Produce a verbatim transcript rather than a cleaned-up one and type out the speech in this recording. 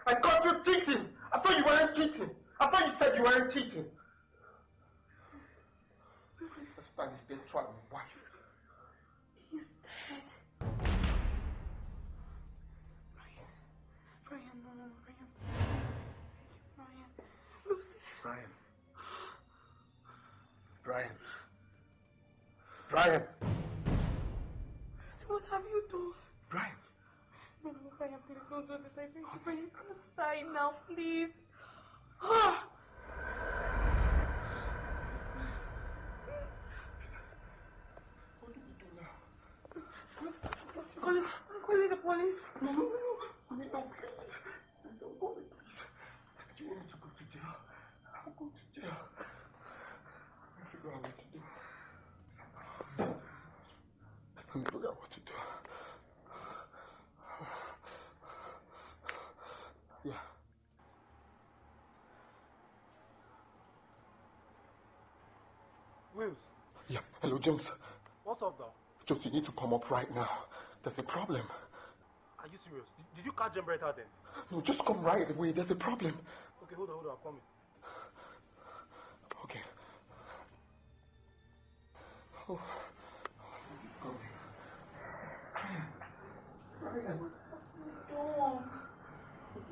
I caught you cheating. I thought you weren't cheating. I thought you said you weren't cheating. Let's stand his dead trying to watch it. He's dead. Brian. Brian, no, no, no, Brian. Brian. Lucy. Brian. Brian. Brian. What have you done? Brian. No, no, Brian, please don't do this. I beg you, Brian, can't die now, please. Ah! What do we do now? I'm calling, I'm calling the police. No, no, no. Please don't, please. Please don't call me, please. Do you want me to go to jail? I'll go to jail. I'll figure out what to do. I'll figure out what to do. Yeah. Wills. Yeah. Hello, Jones. What's up now? Jones, you need to come up right now. There's a problem. Are you serious? Did, did you catch generator then? No, just come right away. There's a problem. Okay, hold on, hold on. I'm coming. Okay. Oh, this is coming. Brian. Brian.